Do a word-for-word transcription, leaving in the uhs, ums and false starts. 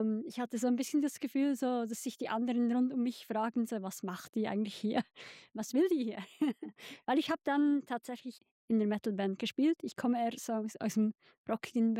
Ähm, ich hatte so 'n bisschen das Gefühl so, dass sich die anderen rund um mich fragen so: „Was macht die eigentlich hier? Was will die hier?“ Weil ich habe dann tatsächlich in der Metal-Band gespielt. Ich komme eher so aus aus'm rockigen